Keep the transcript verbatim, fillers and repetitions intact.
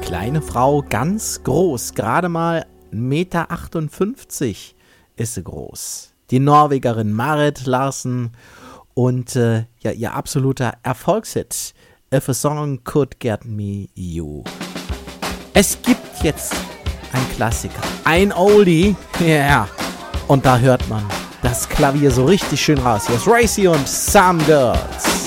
kleine Frau ganz groß, gerade mal eins Komma achtundfünfzig Meter ist sie groß. Die Norwegerin Marit Larsen und äh, ja, ihr absoluter Erfolgshit If a Song Could Get Me You. Es gibt jetzt ein Klassiker, ein Oldie, ja, yeah. Und da hört man das Klavier so richtig schön raus. Hier ist Racy und Some Girls.